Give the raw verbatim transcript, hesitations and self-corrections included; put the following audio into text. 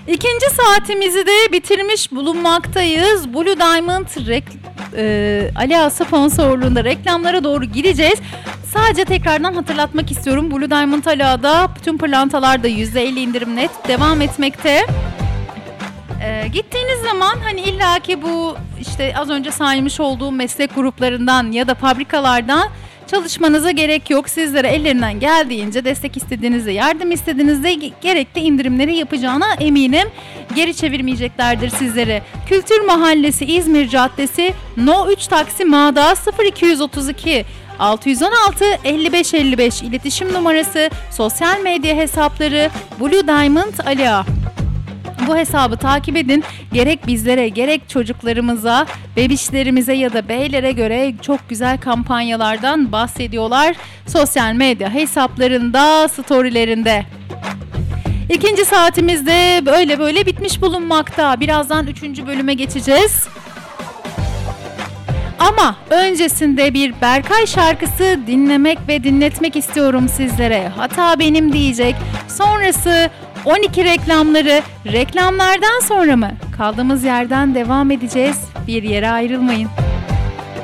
İkinci saatimizi de bitirmiş bulunmaktayız. Blue Diamond rek- e, Alea sponsorluğunda reklamlara doğru gideceğiz. Sadece tekrardan hatırlatmak istiyorum. Blue Diamond Alea'da bütün pırlantalarda yüzde elli indirim net devam etmekte. Ee, gittiğiniz zaman hani illaki bu işte az önce saymış olduğum meslek gruplarından ya da fabrikalardan çalışmanıza gerek yok. Sizlere ellerinden geldiğince destek istediğinizde, yardım istediğinizde gerekli indirimleri yapacağına eminim. Geri çevirmeyeceklerdir sizleri. Kültür Mahallesi İzmir Caddesi No üç Taksim A'da sıfır iki otuz iki altı yüz on altı elli beş elli beş iletişim numarası, sosyal medya hesapları Blue Diamond Alea. Bu hesabı takip edin. Gerek bizlere, gerek çocuklarımıza, bebişlerimize ya da beylere göre çok güzel kampanyalardan bahsediyorlar. Sosyal medya hesaplarında, storylerinde. İkinci saatimizde böyle böyle bitmiş bulunmakta. Birazdan üçüncü bölüme geçeceğiz. Ama öncesinde bir Berkay şarkısı dinlemek ve dinletmek istiyorum sizlere. Hata benim diyecek. Sonrası on iki reklamları, reklamlardan sonra mı? Kaldığımız yerden devam edeceğiz. Bir yere ayrılmayın.